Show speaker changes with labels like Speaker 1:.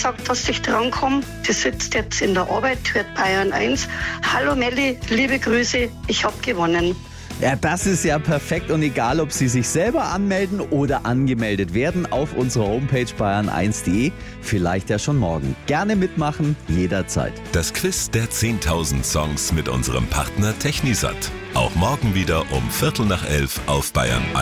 Speaker 1: gesagt hast, ich drankomme. Die sitzt jetzt in der Arbeit, hört Bayern 1. Hallo Melli, liebe Grüße, ich habe gewonnen.
Speaker 2: Ja, das ist ja perfekt und egal, ob Sie sich selber anmelden oder angemeldet werden auf unserer Homepage bayern1.de, vielleicht ja schon morgen. Gerne mitmachen, jederzeit.
Speaker 3: Das Quiz der 10.000 Songs mit unserem Partner Technisat. Auch morgen wieder um 10:45 auf Bayern 1.